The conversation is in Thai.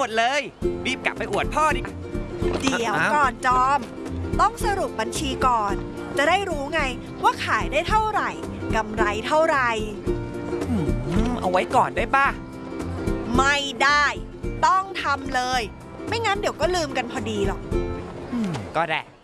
มดเลยรีบกลับไปอวดพ่อดิเดี๋ยวก่อนจอมต้องสรุปบัญชีก่อนจะได้รู้ไงว่าขายได้เท่าไหร่กำไรเท่าไหร่เอาไว้ก่อนได้ป่ะไม่ได้ต้องทำเลยไม่งั้นเดี๋ยวก็ลืมกันพอดีหรอกก็ได้